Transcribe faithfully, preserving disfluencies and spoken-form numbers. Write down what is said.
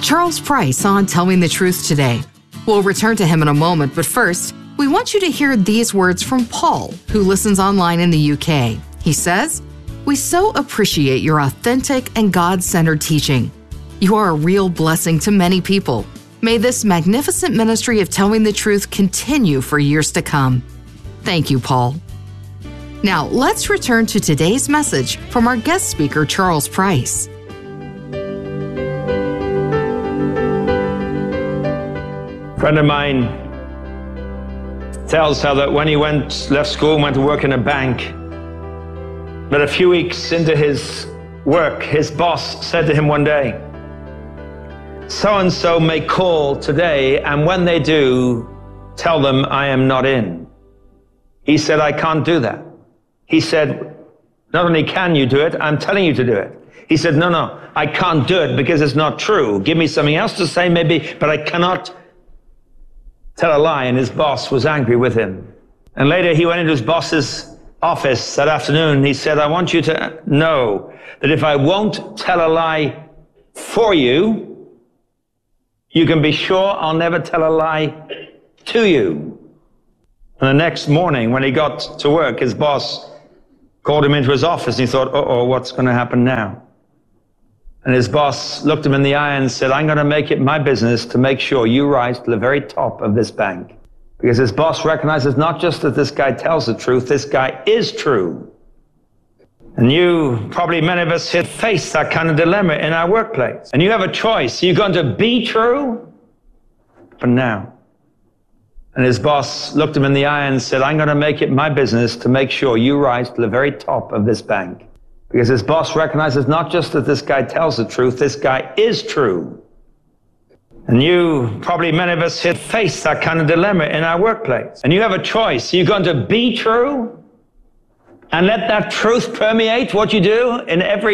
Charles Price on Telling the Truth today. We'll return to him in a moment, but first, we want you to hear these words from Paul, who listens online in the U K. He says, "We so appreciate your authentic and God-centered teaching. You are a real blessing to many people. May this magnificent ministry of telling the truth continue for years to come." Thank you, Paul. Now, let's return to today's message from our guest speaker, Charles Price. A friend of mine tells how that when he went, left school and went to work in a bank, that a few weeks into his work, his boss said to him one day, "So-and-so may call today, and when they do, tell them I am not in." He said, "I can't do that." He said, "Not only can you do it, I'm telling you to do it." He said, "No, no, I can't do it because it's not true. Give me something else to say maybe, but I cannot tell a lie." And his boss was angry with him. And later he went into his boss's office that afternoon. He said, "I want you to know that if I won't tell a lie for you, you can be sure I'll never tell a lie to you." And the next morning when he got to work, his boss called him into his office and he thought, uh-oh, what's going to happen now? And his boss looked him in the eye and said, "I'm going to make it my business to make sure you rise to the very top of this bank." Because his boss recognizes not just that this guy tells the truth, this guy is true. And you, probably many of us, have faced that kind of dilemma in our workplace. And you have a choice. Are you going to be true for now? And his boss looked him in the eye and said, "I'm going to make it my business to make sure you rise to the very top of this bank." Because his boss recognizes not just that this guy tells the truth, this guy is true. And you, probably many of us, have faced that kind of dilemma in our workplace. And you have a choice. Are you going to be true and let that truth permeate what you do in every